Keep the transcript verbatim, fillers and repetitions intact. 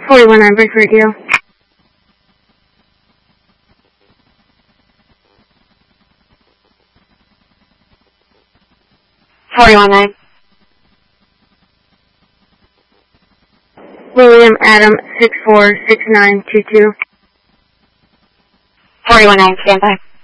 forty-one nine, break radio. forty-one nine. William Adam six four six nine two two. forty-one nine, stand by.